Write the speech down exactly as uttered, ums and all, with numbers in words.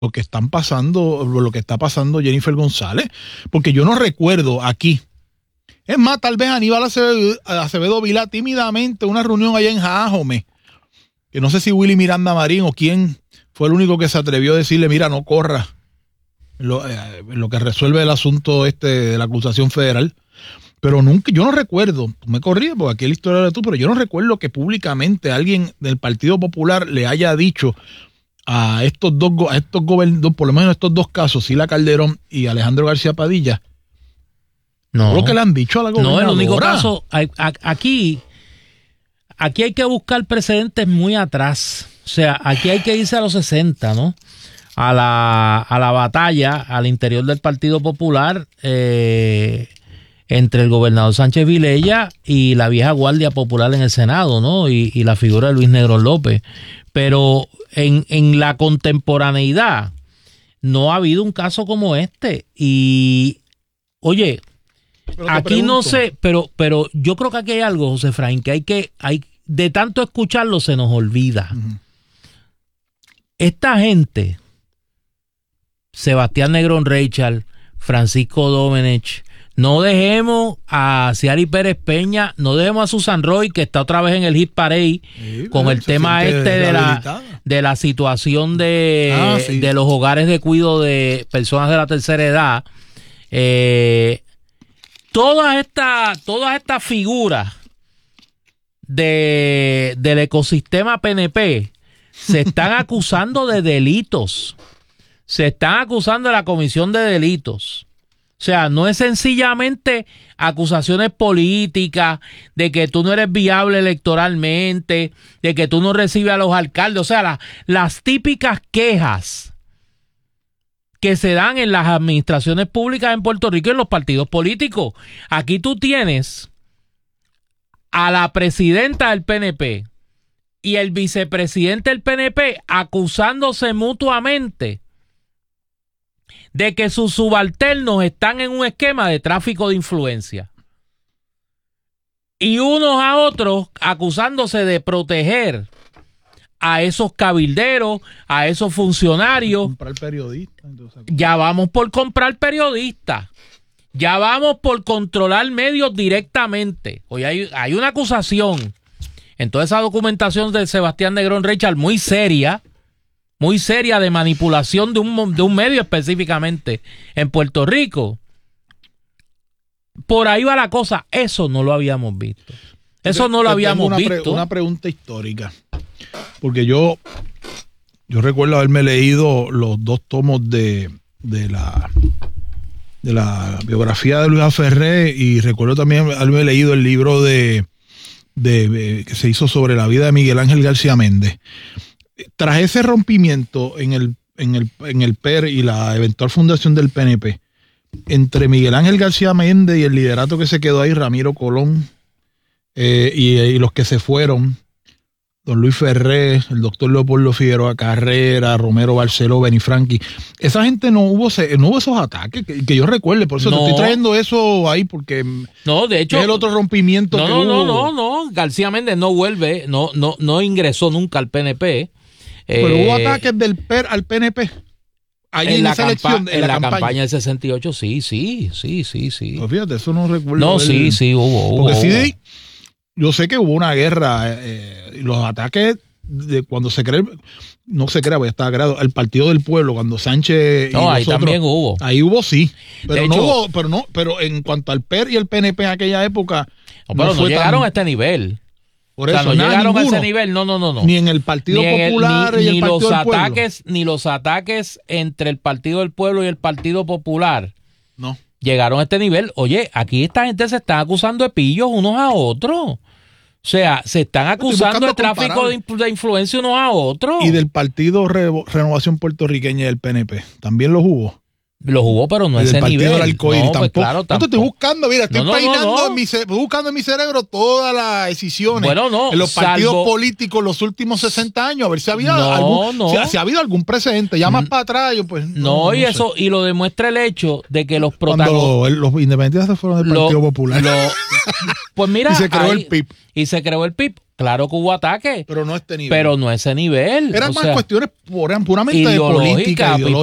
lo que están pasando, lo que está pasando Jennifer González, porque yo no recuerdo aquí. Es más, tal vez Aníbal Acevedo, Acevedo Vilá tímidamente una reunión allá en Jajome, que no sé si Willy Miranda Marín o quién fue el único que se atrevió a decirle, mira, no corra, lo, eh, lo que resuelve el asunto este de la acusación federal. Pero nunca, yo no recuerdo, tú me corrías porque aquí la historia de tú, pero yo no recuerdo que públicamente alguien del Partido Popular le haya dicho a estos dos, a estos gobernadores, por lo menos estos dos casos, Sila Calderón y Alejandro García Padilla. No. Lo que le han dicho a la gobernadora. No, el único caso, aquí, aquí hay que buscar precedentes muy atrás. O sea, aquí hay que irse a los sesenta, ¿no? A la, a la batalla al interior del Partido Popular, eh, entre el gobernador Sánchez Vilella y la vieja Guardia Popular en el Senado, ¿no? Y, y la figura de Luis Negrón López. Pero en, en la contemporaneidad no ha habido un caso como este. Y, oye, aquí no sé, pero, pero yo creo que aquí hay algo, José Efraín, que hay que, hay, de tanto escucharlo se nos olvida. Uh-huh. Esta gente, Sebastián Negrón Reichard, Francisco Domenech, no dejemos a Ciari Pérez Peña, no dejemos a Susan Roy, que está otra vez en el Hit Parade, sí, con el tema este de la, de la situación de, ah, sí. de los hogares de cuidado de personas de la tercera edad. Eh, todas estas todas estas figuras de, del ecosistema P N P se están acusando de delitos. Se están acusando de la comisión de delitos. O sea, no es sencillamente acusaciones políticas de que tú no eres viable electoralmente, de que tú no recibes a los alcaldes. O sea, la, las típicas quejas que se dan en las administraciones públicas en Puerto Rico y en los partidos políticos. Aquí tú tienes a la presidenta del P N P y el vicepresidente del P N P acusándose mutuamente de que sus subalternos están en un esquema de tráfico de influencia. Y unos a otros acusándose de proteger a esos cabilderos, a esos funcionarios. Comprar periodistas. Entonces... Ya vamos por comprar periodistas. Ya vamos por controlar medios directamente. Hoy hay, hay una acusación en toda esa documentación de Sebastián Negrón Reichard muy seria, muy seria de manipulación de un, de un medio específicamente en Puerto Rico. Por ahí va la cosa. Eso no lo habíamos visto. Eso no lo habíamos una visto. Pre, una pregunta histórica. Porque yo, yo recuerdo haberme leído los dos tomos de, de la de la biografía de Luis Ferré y recuerdo también haberme leído el libro de, de, de que se hizo sobre la vida de Miguel Ángel García Méndez. Tras ese rompimiento en el, en el, en el P E R y la eventual fundación del P N P, entre Miguel Ángel García Méndez y el liderato que se quedó ahí, Ramiro Colón, eh, y, y los que se fueron, don Luis Ferré, el doctor Leopoldo Figueroa Carrera, Romero Barceló, Benny Franqui, esa gente no hubo, no hubo esos ataques que, que yo recuerde, por eso no. te estoy trayendo eso ahí, porque no, de hecho, es el otro rompimiento no, que no, hubo. No, no, no, no, García Méndez no vuelve, no, no, no ingresó nunca al P N P. Pero eh, hubo ataques del P E R al P N P. Ahí en, en, la esa elección, en, en la, la campaña. campaña del sesenta y ocho, sí, sí, sí, sí, sí. Pues fíjate, eso no recuerdo. No, ver. sí, sí, hubo, hubo. Porque hubo. sí, yo sé que hubo una guerra, eh, los ataques de cuando se cree, no se crea, ya estaba creado, el Partido del Pueblo, cuando Sánchez y no, ahí nosotros, también hubo. Ahí hubo, sí. Pero de no hecho, hubo, pero no, pero en cuanto al P E R y el P N P en aquella época. No, pero no, no llegaron tan, a este nivel. Por o sea, eso, no nada, llegaron ninguno, a ese nivel, no, no, no, no. Ni en el Partido ni Popular el, ni, y el ni Partido los del ataques, Pueblo. Ni los ataques entre el Partido del Pueblo y el Partido Popular. No. Llegaron a este nivel. Oye, aquí esta gente se está acusando de pillos unos a otros. O sea, se están acusando de tráfico de, de influencia unos a otros. Y del Partido Re Renovación Puertorriqueña y del P N P. ¿También los hubo? Lo jugó, pero no a ese partido nivel. del arcoíris, no, pues tampoco. claro, No te tampoco. estoy buscando, mira, estoy No, no, no, peinando, no. En mi, ce- buscando en mi cerebro todas las decisiones Bueno, no, en los partidos salvo- políticos los últimos sesenta años, a ver si había No, algún, no. Si, si ha habido algún precedente. Ya más para atrás, yo pues. No, No, y no eso, sé. y lo demuestra el hecho de que los Cuando protagonistas. los, los independientes fueron del Partido Popular. Pues mira. Y se creó ahí- el P I B. Y se creó el P I B. Claro que hubo ataques, Pero no a este nivel. pero no a ese nivel. Eran O más sea, cuestiones eran puramente de ideológica, política, pues, ideológica.